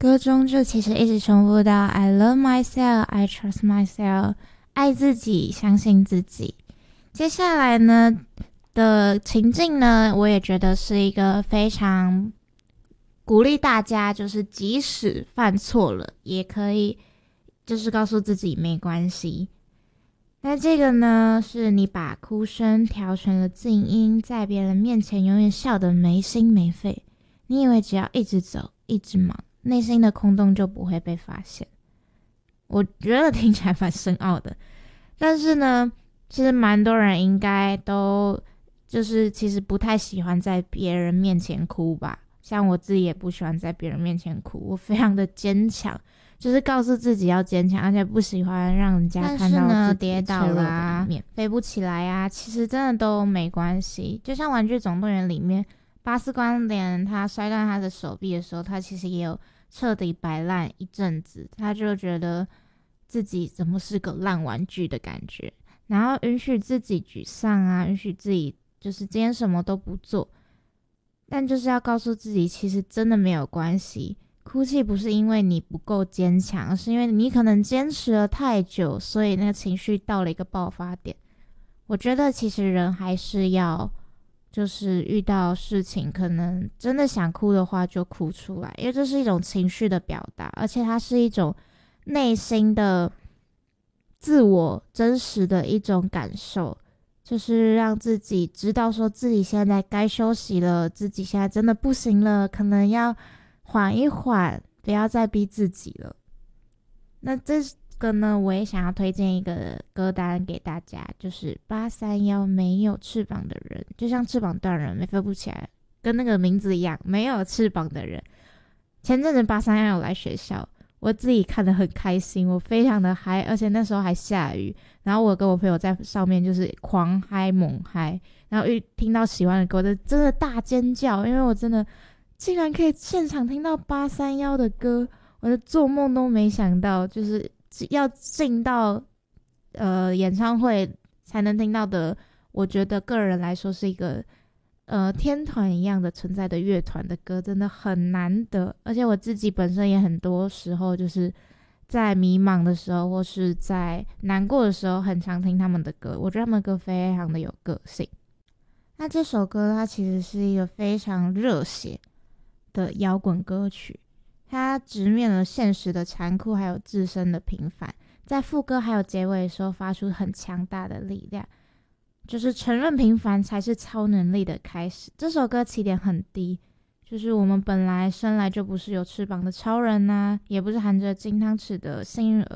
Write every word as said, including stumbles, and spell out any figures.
歌中就其实一直重复到 I love myself, I trust myself， 爱自己，相信自己。接下来呢的情境呢，我也觉得是一个非常鼓励大家，就是即使犯错了，也可以就是告诉自己没关系。那这个呢，是你把哭声调成了静音，在别人面前永远笑得没心没肺。你以为只要一直走，一直忙，内心的空洞就不会被发现。我觉得听起来蛮深奥的，但是呢，其实蛮多人应该都就是其实不太喜欢在别人面前哭吧。像我自己也不喜欢在别人面前哭，我非常的坚强，就是告诉自己要坚强，而且不喜欢让人家看到自己跌倒啦、飞不起来啊，其实真的都没关系。就像《玩具总动员》里面，巴斯光年他摔断他的手臂的时候，他其实也有彻底摆烂一阵子，他就觉得自己怎么是个烂玩具的感觉，然后允许自己沮丧啊，允许自己就是今天什么都不做，但就是要告诉自己其实真的没有关系。哭泣不是因为你不够坚强，而是因为你可能坚持了太久，所以那个情绪到了一个爆发点。我觉得其实人还是要就是遇到事情可能真的想哭的话就哭出来，因为这是一种情绪的表达，而且它是一种内心的自我真实的一种感受，就是让自己知道说自己现在该休息了，自己现在真的不行了，可能要缓一缓，不要再逼自己了。那这个呢，我也想要推荐一个歌单给大家，就是八三一没有翅膀的人，就像翅膀断了没飞不起来，跟那个名字一样，没有翅膀的人。前阵子八三一有来学校，我自己看得很开心，我非常的嗨，而且那时候还下雨，然后我跟我朋友在上面就是狂嗨猛嗨，然后一听到喜欢的歌，我就真的大尖叫，因为我真的竟然可以现场听到八三一的歌，我就做梦都没想到，就是要进到呃演唱会才能听到的，我觉得个人来说是一个呃天团一样的存在的乐团的歌，真的很难得。而且我自己本身也很多时候就是在迷茫的时候或是在难过的时候很常听他们的歌，我觉得他们的歌非常的有个性。那这首歌它其实是一个非常热血的摇滚歌曲，它直面了现实的残酷还有自身的平凡，在副歌还有结尾的时候发出很强大的力量，就是承认平凡才是超能力的开始。这首歌起点很低，就是我们本来生来就不是有翅膀的超人啊，也不是含着金汤匙的幸运儿，